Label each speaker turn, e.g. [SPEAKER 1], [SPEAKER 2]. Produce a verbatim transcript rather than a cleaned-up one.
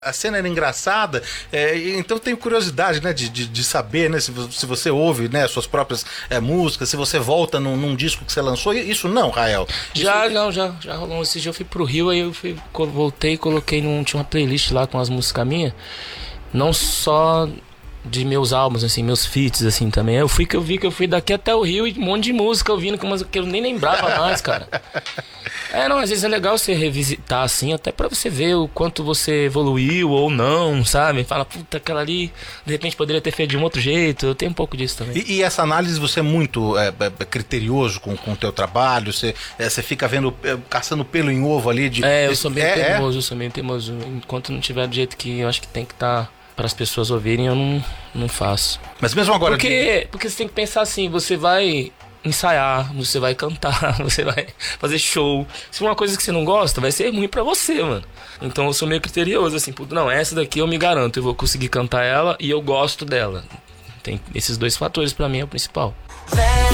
[SPEAKER 1] A cena era engraçada, é, então tenho curiosidade, né, de, de, de saber, né, se, se você ouve, né, suas próprias é, músicas, se você volta num, num disco que você lançou. Isso não, Rael?
[SPEAKER 2] Já,
[SPEAKER 1] Isso...
[SPEAKER 2] não, já, já rolou. Esse dia eu fui pro Rio, aí eu fui, voltei e coloquei num, tinha uma playlist lá com as músicas minhas, não só de meus álbuns, assim, meus feats, assim, também. Eu fui que eu vi que eu fui daqui até o Rio e um monte de música ouvindo, que eu nem lembrava mais, cara. É, não, às vezes é legal você revisitar, assim, até pra você ver o quanto você evoluiu ou não, sabe? Fala, puta, aquela ali, de repente poderia ter feito de um outro jeito. Eu tenho um pouco disso também.
[SPEAKER 1] E, e essa análise, você é muito é, é, criterioso com, com o teu trabalho? Você, é, você fica vendo, é, caçando pelo em ovo ali? De,
[SPEAKER 2] é, eu sou meio
[SPEAKER 1] é,
[SPEAKER 2] teimoso,
[SPEAKER 1] é?
[SPEAKER 2] eu sou meio teimoso. Enquanto não tiver do jeito que eu acho que tem que estar... Tá para as pessoas ouvirem, eu não, não faço.
[SPEAKER 1] Mas mesmo agora...
[SPEAKER 2] Porque, porque você tem que pensar assim, você vai ensaiar, você vai cantar, você vai fazer show. Se for uma coisa que você não gosta, vai ser ruim pra você, mano. Então eu sou meio criterioso, assim, não, essa daqui eu me garanto, eu vou conseguir cantar ela e eu gosto dela. Tem esses dois fatores pra mim é o principal.